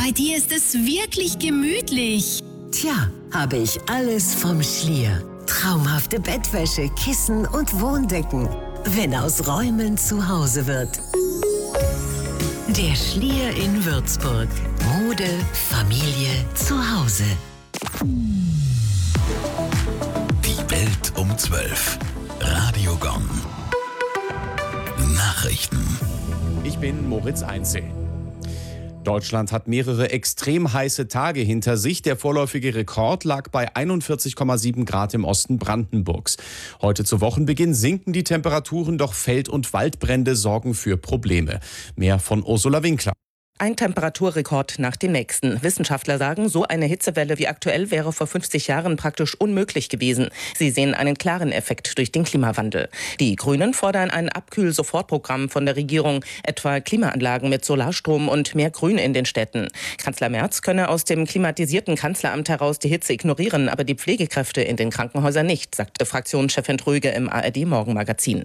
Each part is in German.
bei dir ist es wirklich gemütlich. Tja, habe ich alles vom Schlier. Traumhafte Bettwäsche, Kissen und Wohndecken. Wenn aus Räumen zu Hause wird. Der Schlier in Würzburg. Mode, Familie, zu Hause. Die Welt um 12. Radio Gong. Nachrichten. Ich bin Moritz Einzel. Deutschland hat mehrere extrem heiße Tage hinter sich. Der vorläufige Rekord lag bei 41,7 Grad im Osten Brandenburgs. Heute zu Wochenbeginn sinken die Temperaturen, doch Feld- und Waldbrände sorgen für Probleme. Mehr von Ursula Winkler. Ein Temperaturrekord nach dem nächsten. Wissenschaftler sagen, so eine Hitzewelle wie aktuell wäre vor 50 Jahren praktisch unmöglich gewesen. Sie sehen einen klaren Effekt durch den Klimawandel. Die Grünen fordern ein Abkühl-Sofortprogramm von der Regierung, etwa Klimaanlagen mit Solarstrom und mehr Grün in den Städten. Kanzler Merz könne aus dem klimatisierten Kanzleramt heraus die Hitze ignorieren, aber die Pflegekräfte in den Krankenhäusern nicht, sagte Fraktionschefin Tröge im ARD-Morgenmagazin.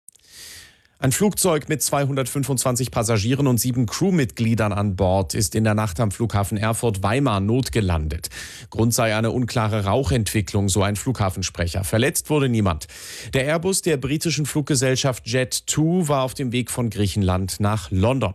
Ein Flugzeug mit 225 Passagieren und 7 Crewmitgliedern an Bord ist in der Nacht am Flughafen Erfurt-Weimar notgelandet. Grund sei eine unklare Rauchentwicklung, so ein Flughafensprecher. Verletzt wurde niemand. Der Airbus der britischen Fluggesellschaft Jet2 war auf dem Weg von Griechenland nach London.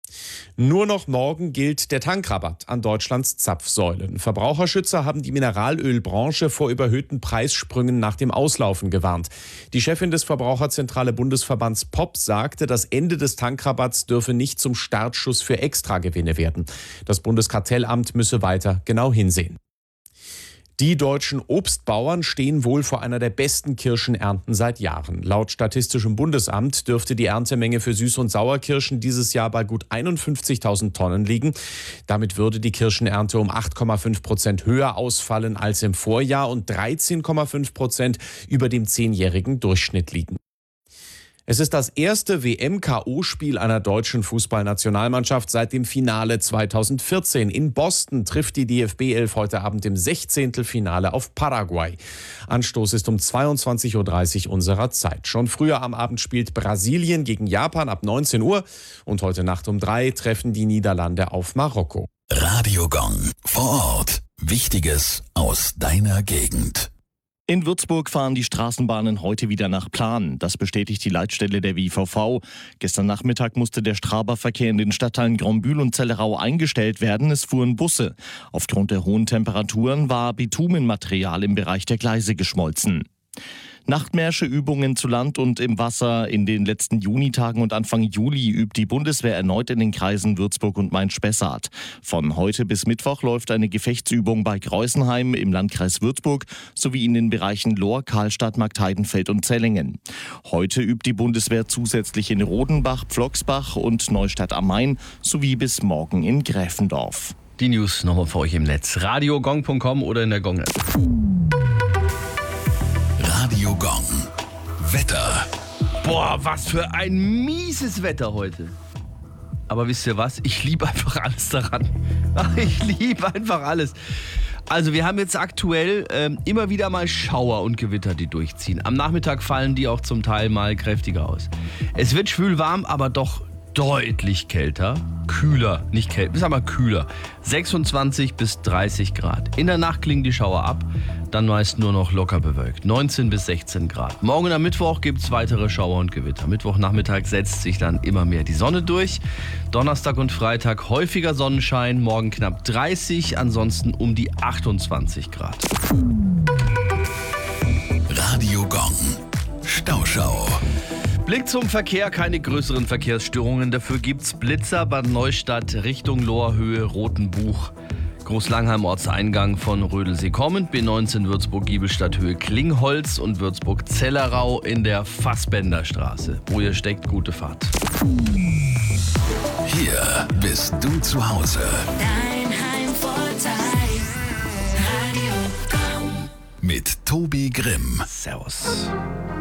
Nur noch morgen gilt der Tankrabatt an Deutschlands Zapfsäulen. Verbraucherschützer haben die Mineralölbranche vor überhöhten Preissprüngen nach dem Auslaufen gewarnt. Die Chefin des Verbraucherzentrale Bundesverbands POP sagte, das Ende des Tankrabatts dürfe nicht zum Startschuss für Extragewinne werden. Das Bundeskartellamt müsse weiter genau hinsehen. Die deutschen Obstbauern stehen wohl vor einer der besten Kirschenernten seit Jahren. Laut Statistischem Bundesamt dürfte die Erntemenge für Süß- und Sauerkirschen dieses Jahr bei gut 51.000 Tonnen liegen. Damit würde die Kirschenernte um 8,5% höher ausfallen als im Vorjahr und 13,5% über dem 10-jährigen Durchschnitt liegen. Es ist das erste WM-KO-Spiel einer deutschen Fußballnationalmannschaft seit dem Finale 2014. In Boston trifft die DFB 11 heute Abend im 16. Finale auf Paraguay. Anstoß ist um 22.30 Uhr unserer Zeit. Schon früher am Abend spielt Brasilien gegen Japan ab 19 Uhr. Und heute Nacht um 3 treffen die Niederlande auf Marokko. Radio Gong. Vor Ort. Wichtiges aus deiner Gegend. In Würzburg fahren die Straßenbahnen heute wieder nach Plan. Das bestätigt die Leitstelle der WVV. Gestern Nachmittag musste der Straberverkehr in den Stadtteilen Grombühl und Zellerau eingestellt werden. Es fuhren Busse. Aufgrund der hohen Temperaturen war Bitumenmaterial im Bereich der Gleise geschmolzen. Nachtmärsche-Übungen zu Land und im Wasser. In den letzten Junitagen und Anfang Juli übt die Bundeswehr erneut in den Kreisen Würzburg und Main-Spessart. Von heute bis Mittwoch läuft eine Gefechtsübung bei Kreusenheim im Landkreis Würzburg sowie in den Bereichen Lohr, Karlstadt, Marktheidenfeld und Zellingen. Heute übt die Bundeswehr zusätzlich in Rodenbach, Pflocksbach und Neustadt am Main sowie bis morgen in Gräfendorf. Die News nochmal für euch im Netz. radiogong.com oder in der Gong-App. Radio Gong. Wetter. Boah, was für ein mieses Wetter heute. Aber wisst ihr was? Ich liebe einfach alles daran. Ich liebe einfach alles. Also wir haben jetzt aktuell immer wieder mal Schauer und Gewitter, die durchziehen. Am Nachmittag fallen die auch zum Teil mal kräftiger aus. Es wird schwül warm, aber doch deutlich kälter. Kühler, nicht kälter, sagen wir kühler. 26 bis 30 Grad. In der Nacht klingen die Schauer ab, dann meist nur noch locker bewölkt. 19 bis 16 Grad. Morgen am Mittwoch gibt es weitere Schauer und Gewitter. Mittwochnachmittag setzt sich dann immer mehr die Sonne durch. Donnerstag und Freitag häufiger Sonnenschein, morgen knapp 30, ansonsten um die 28 Grad. Radio Gong. Stauschau. Blick zum Verkehr, keine größeren Verkehrsstörungen. Dafür gibt's Blitzer, Bad Neustadt, Richtung Lohrhöhe, Rotenbuch. Großlangheim Ortseingang von Rödelsee kommend, B19 Würzburg-Giebelstadt Höhe Klingholz und Würzburg-Zellerau in der Fassbänderstraße. Wo ihr steckt, gute Fahrt. Hier bist du zu Hause. Dein Heimvorteil. Radio Gong. Mit Tobi Grimm. Servus.